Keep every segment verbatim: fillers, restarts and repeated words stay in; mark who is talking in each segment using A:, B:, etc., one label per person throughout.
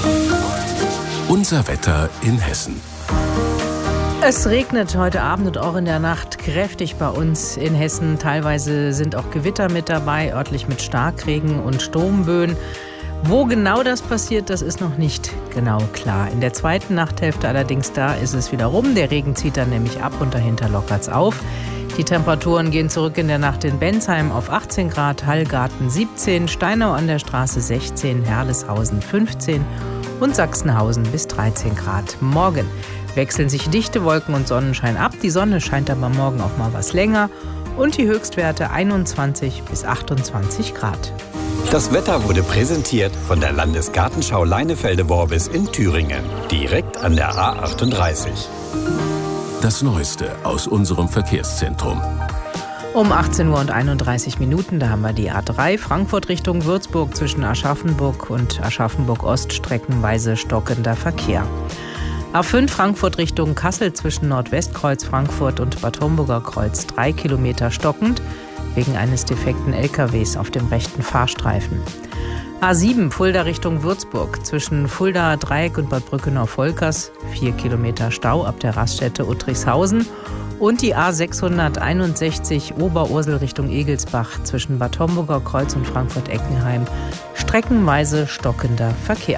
A: Unser Wetter in Hessen.
B: Es regnet heute Abend und auch in der Nacht kräftig bei uns in Hessen. Teilweise sind auch Gewitter mit dabei, örtlich mit Starkregen und Sturmböen. Wo genau das passiert, das ist noch nicht genau klar. In der zweiten Nachthälfte allerdings, da ist es wieder rum. Der Regen zieht dann nämlich ab und dahinter lockert's auf. Die Temperaturen gehen zurück in der Nacht in Bensheim auf achtzehn Grad, Hallgarten siebzehn, Steinau an der Straße sechzehn, Herleshausen fünfzehn und Sachsenhausen bis dreizehn Grad. Morgen wechseln sich dichte Wolken und Sonnenschein ab. Die Sonne scheint aber morgen auch mal was länger und die Höchstwerte einundzwanzig bis achtundzwanzig Grad.
C: Das Wetter wurde präsentiert von der Landesgartenschau Leinefelde-Worbis in Thüringen, direkt an der A achtunddreißig.
A: Das Neueste aus unserem Verkehrszentrum.
B: Um achtzehn Uhr und einunddreißig Minuten, da haben wir die A drei, Frankfurt Richtung Würzburg zwischen Aschaffenburg und Aschaffenburg-Ost streckenweise stockender Verkehr. A fünf Frankfurt Richtung Kassel zwischen Nordwestkreuz Frankfurt und Bad Homburger Kreuz drei Kilometer stockend wegen eines defekten L K Ws auf dem rechten Fahrstreifen. A sieben Fulda Richtung Würzburg zwischen Fulda Dreieck und Bad Brückenau-Volkers vier Kilometer Stau ab der Raststätte Uttrichshausen und die A sechshunderteinundsechzig Oberursel Richtung Egelsbach zwischen Bad Homburger Kreuz und Frankfurt-Eckenheim streckenweise stockender Verkehr.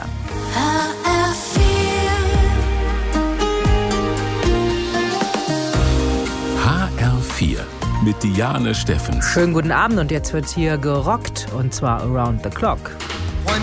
A: H R vier mit Diane Steffens.
B: Schönen guten Abend und jetzt wird hier gerockt und zwar around the clock.